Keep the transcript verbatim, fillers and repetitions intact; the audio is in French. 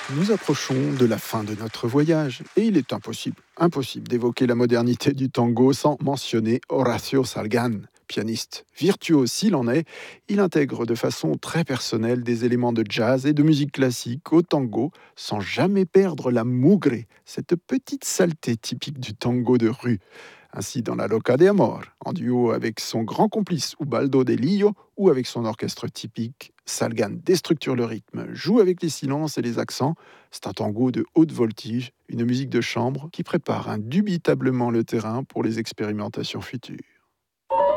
Nous approchons de la fin de notre voyage et il est impossible, impossible d'évoquer la modernité du tango sans mentionner Horacio Salgan. Pianiste virtuose s'il en est, il intègre de façon très personnelle des éléments de jazz et de musique classique au tango sans jamais perdre la mugre, cette petite saleté typique du tango de rue. Ainsi, dans la Loca de Amor, en duo avec son grand complice Ubaldo de Lillo ou avec son orchestre typique, Salgan déstructure le rythme, joue avec les silences et les accents. C'est un tango de haute voltige, une musique de chambre qui prépare indubitablement le terrain pour les expérimentations futures.